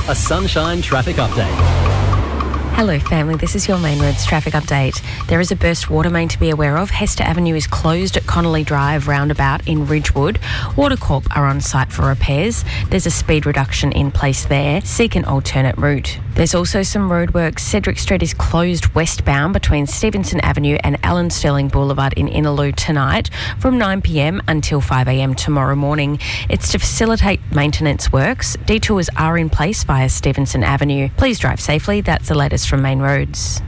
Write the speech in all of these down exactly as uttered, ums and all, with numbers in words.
A Sunshine traffic update. Hello family, this is your Main Roads traffic update. There is a burst water main to be aware of. Hester Avenue is closed at Connolly Drive roundabout in Ridgewood. Watercorp are on site for repairs. There's a speed reduction in place there. Seek an alternate route. There's also some roadworks. Cedric Street is closed westbound between Stevenson Avenue and Alan Sterling Boulevard in Innaloo tonight from nine p m until five a m tomorrow morning. It's to facilitate maintenance works. Detours are in place via Stevenson Avenue. Please drive safely. That's the latest from Main Roads.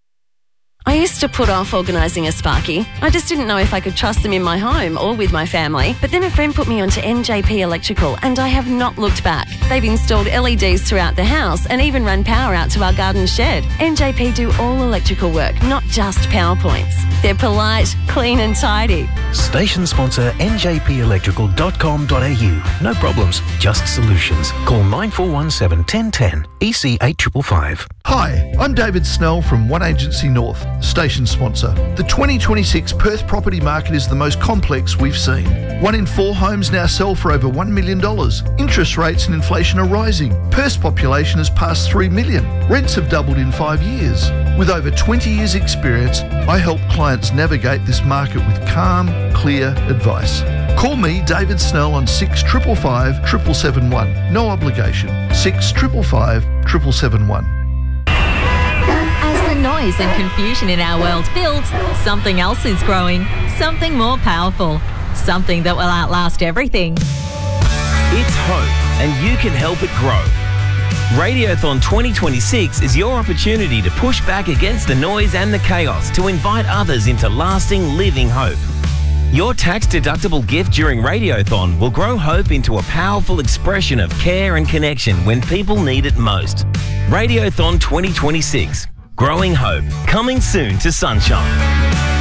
I used to put off organising a Sparky. I just didn't know if I could trust them in my home or with my family. But then a friend put me onto N J P Electrical and I have not looked back. They've installed L E Ds throughout the house and even run power out to our garden shed. N J P do all electrical work, not just power points. They're polite, clean and tidy. Station sponsor N J P electrical dot com dot a u. No problems, just solutions. Call nine four one seven, one oh one oh, E C eight five five. Hi, I'm David Snell from One Agency North, station sponsor. The twenty twenty-six Perth property market is the most complex we've seen. One in four homes now sell for over one million dollars. Interest rates and inflation are rising. Perth's population has passed three million. Rents have doubled in five years. With over twenty years experience, I help clients navigate this market with calm, clear advice. Call me, David Snell, on six five five, seven seven seven one. No obligation. six five five, seven seven seven one. As the noise and confusion in our world builds, something else is growing. Something more powerful. Something that will outlast everything. It's hope, and you can help it grow. Radiothon twenty twenty-six is your opportunity to push back against the noise and the chaos to invite others into lasting, living hope. Your tax-deductible gift during Radiothon will grow hope into a powerful expression of care and connection when people need it most. Radiothon twenty twenty-six. Growing hope. Coming soon to Sunshine.